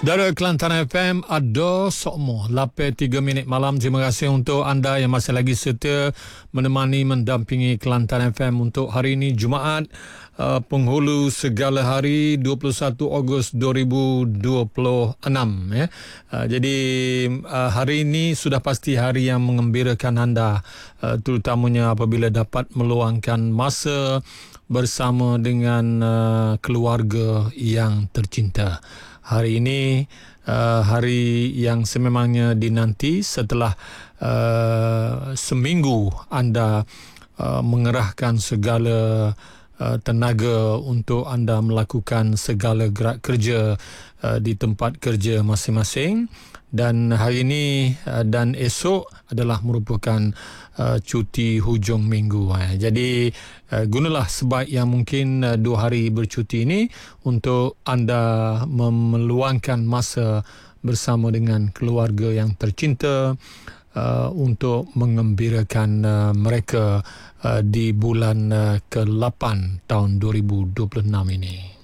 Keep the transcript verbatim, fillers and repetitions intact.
Dari Kelantan F M, ada sokmo lapan tiga minit malam. Terima kasih untuk anda yang masih lagi setia menemani, mendampingi Kelantan F M untuk hari ini Jumaat, uh, penghulu segala hari, dua puluh satu Ogos dua ribu dua puluh enam. Ya. Uh, jadi uh, hari ini sudah pasti hari yang mengembirakan anda, uh, terutamanya apabila dapat meluangkan masa bersama dengan uh, keluarga yang tercinta. Hari ini uh, hari yang sememangnya dinanti setelah uh, seminggu anda uh, mengerahkan segala uh, tenaga untuk anda melakukan segala gerak kerja uh, di tempat kerja masing-masing. Dan hari ini uh, dan esok adalah merupakan uh, cuti hujung minggu. Uh. Jadi uh, gunalah sebaik yang mungkin uh, dua hari bercuti ini untuk anda meluangkan masa bersama dengan keluarga yang tercinta, uh, untuk mengembirakan uh, mereka uh, di bulan uh, ke lapan tahun dua ribu dua puluh enam ini.